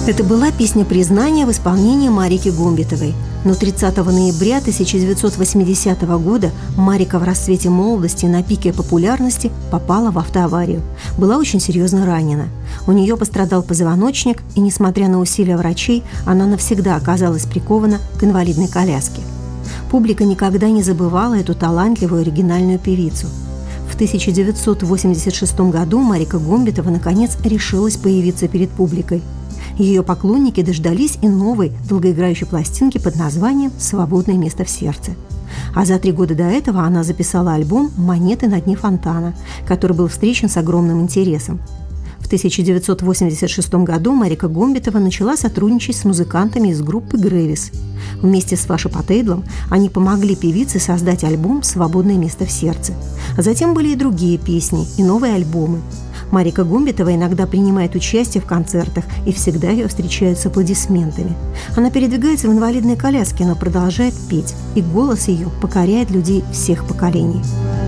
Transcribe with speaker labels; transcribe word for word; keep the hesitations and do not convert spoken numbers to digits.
Speaker 1: Это была песня признания в исполнении Марики Гумбитовой. Но тридцатого ноября тысяча девятьсот восьмидесятого года Марика в расцвете молодости на пике популярности попала в автоаварию. Была очень серьезно ранена. У нее пострадал позвоночник, и, несмотря на усилия врачей, она навсегда оказалась прикована к инвалидной коляске. Публика никогда не забывала эту талантливую оригинальную певицу. В тысяча девятьсот восемьдесят шестом году Марика Гумбитова наконец решилась появиться перед публикой. Ее поклонники дождались и новой долгоиграющей пластинки под названием «Свободное место в сердце». А за три года до этого она записала альбом «Монеты на дне фонтана», который был встречен с огромным интересом. В тысяча девятьсот восемьдесят шестом году Марика Гумбитова начала сотрудничать с музыкантами из группы «Грэвис». Вместе с Фаши Патейдлом они помогли певице создать альбом «Свободное место в сердце». А затем были и другие песни, и новые альбомы. Марика Гумбитова иногда принимает участие в концертах, и всегда ее встречают с аплодисментами. Она передвигается в инвалидной коляске, но продолжает петь, и голос ее покоряет людей всех поколений.